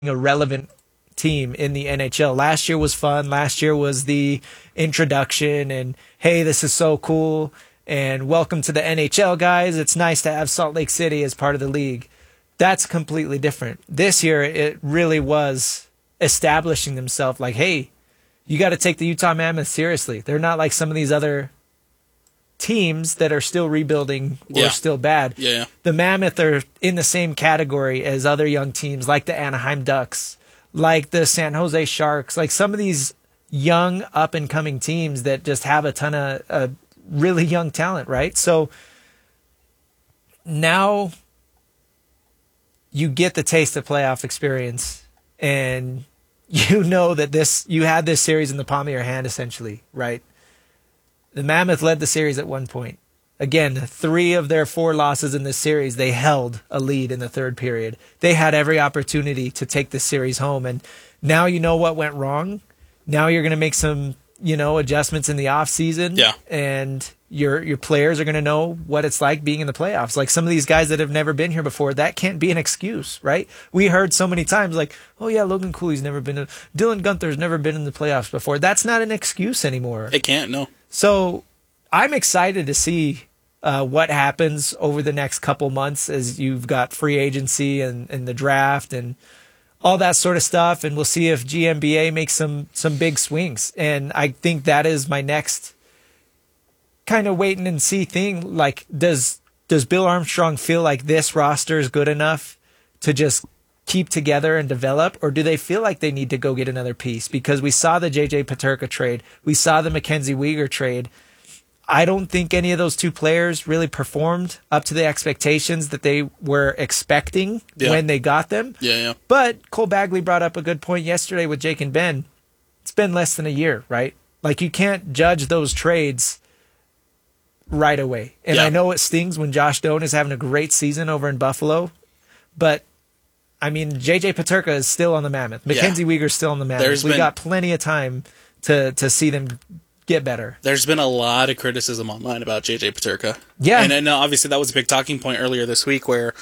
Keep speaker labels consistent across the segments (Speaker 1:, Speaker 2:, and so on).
Speaker 1: a relevant team in the NHL. Last year was fun. Last year was the introduction and, hey, this is so cool. And welcome to the NHL, guys. It's nice to have Salt Lake City as part of the league. That's completely different. This year, it really was establishing themselves like, hey, you got to take the Utah Mammoth seriously. They're not like some of these other teams that are still rebuilding or still bad.
Speaker 2: Yeah.
Speaker 1: The Mammoth are in the same category as other young teams like the Anaheim Ducks, like the San Jose Sharks, like some of these young up-and-coming teams that just have a ton of really young talent, right? So now you get the taste of playoff experience, and you know that you had this series in the palm of your hand, essentially, right? The Mammoth led the series at one point. Again, 3 of their 4 losses in this series, they held a lead in the third period. They had every opportunity to take this series home, and now you know what went wrong. Now you're going to make some, adjustments in the offseason.
Speaker 2: Yeah.
Speaker 1: And your players are going to know what it's like being in the playoffs. Like some of these guys that have never been here before, that can't be an excuse, right? We heard so many times like, oh yeah, Logan Cooley's never been Dylan Gunther's never been in the playoffs before. That's not an excuse anymore.
Speaker 2: It can't, no.
Speaker 1: So I'm excited to see what happens over the next couple months as you've got free agency and the draft and all that sort of stuff. And we'll see if GMBA makes some big swings. And I think that is my next kind of waiting and see thing. Like, does Bill Armstrong feel like this roster is good enough to just keep together and develop, or do they feel like they need to go get another piece? Because we saw the JJ Peterka trade. We saw the Mackenzie Weegar trade. I don't think any of those 2 players really performed up to the expectations that they were expecting when they got them.
Speaker 2: Yeah.
Speaker 1: But Cole Bagley brought up a good point yesterday with Jake and Ben. It's been less than a year, right? Like, you can't judge those trades right away. And I know it stings when Josh Doan is having a great season over in Buffalo, but I mean, JJ Peterka is still on the Mammoth. Mackenzie Weegar is still on the Mammoth. We got plenty of time to see them get better.
Speaker 2: There's been a lot of criticism online about JJ Peterka.
Speaker 1: Yeah.
Speaker 2: And obviously that was a big talking point earlier this week where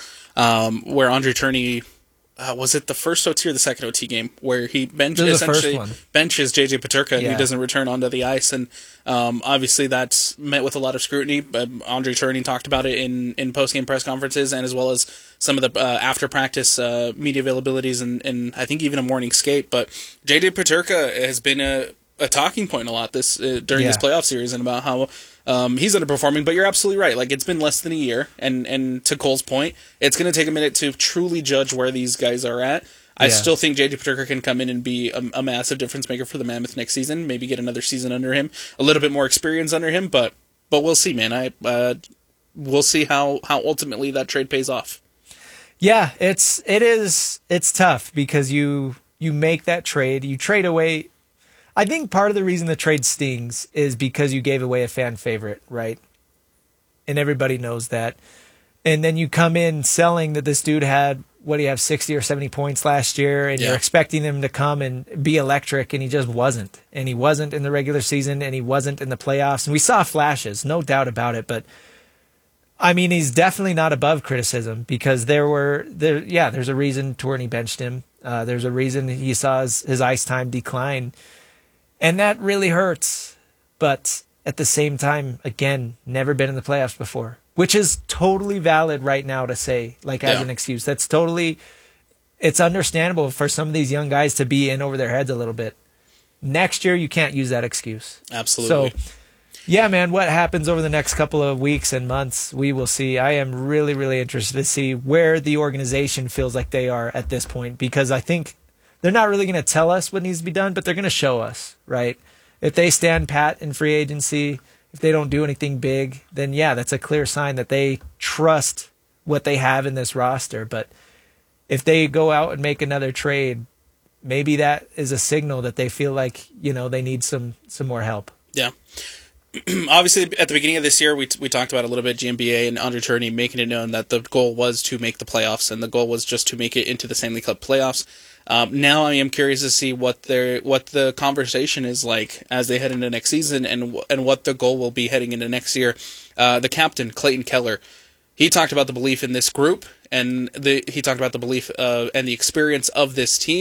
Speaker 2: Andre Tourney, was it the first OT or the second OT game where he benches JJ Peterka and he doesn't return onto the ice, and obviously that's met with a lot of scrutiny. Andre Tourney talked about it in post-game press conferences and as well as some of the after practice media availabilities and I think even a morning skate. But JJ Peterka has been a talking point a lot during this playoff series and about how he's underperforming. But you're absolutely right. Like, it's been less than a year, and to Cole's point, it's going to take a minute to truly judge where these guys are at. I still think JJ Peterka can come in and be a massive difference maker for the Mammoth next season. Maybe get another season under him, a little bit more experience under him. But we'll see, man. We'll see how ultimately that trade pays off.
Speaker 1: Yeah, it's tough because you make that trade, you trade away. I think part of the reason the trade stings is because you gave away a fan favorite, right? And everybody knows that. And then you come in selling that this dude had, 60 or 70 points last year, and you're expecting him to come and be electric, and he just wasn't. And he wasn't in the regular season, and he wasn't in the playoffs. And we saw flashes, no doubt about it. But, I mean, he's definitely not above criticism because there's a reason Tourney benched him. There's a reason he saw his ice time decline. And that really hurts. But at the same time, again, never been in the playoffs before, which is totally valid right now to say, like, as an excuse. It's understandable for some of these young guys to be in over their heads a little bit. Next year, you can't use that excuse.
Speaker 2: Absolutely.
Speaker 1: So, yeah, man, what happens over the next couple of weeks and months, we will see. I am really, really interested to see where the organization feels like they are at this point, because I think they're not really going to tell us what needs to be done, but they're going to show us, right? If they stand pat in free agency, if they don't do anything big, then that's a clear sign that they trust what they have in this roster. But if they go out and make another trade, maybe that is a signal that they feel like, they need some more help.
Speaker 2: Yeah. Obviously, at the beginning of this year, we talked about a little bit GMBA and Andre Tourney making it known that the goal was to make the playoffs, and the goal was just to make it into the Stanley Cup playoffs. Now I am curious to see what the conversation is like as they head into next season, and what the goal will be heading into next year. The captain, Clayton Keller, he talked about the belief in this group and he talked about the belief and the experience of this team.